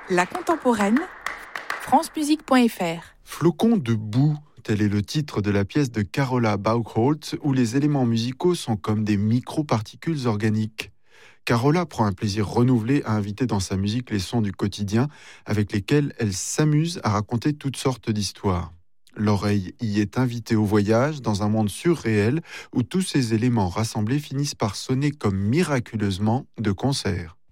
La contemporaine, francemusique.fr. Flocons de boue, tel est le titre de la pièce de Carola Bauchholz, où les éléments musicaux sont comme des microparticules organiques. Carola prend un plaisir renouvelé à inviter dans sa musique les sons du quotidien, avec lesquels elle s'amuse à raconter toutes sortes d'histoires. L'oreille y est invitée au voyage dans un monde surréel où tous ces éléments rassemblés finissent par sonner comme miraculeusement de concert.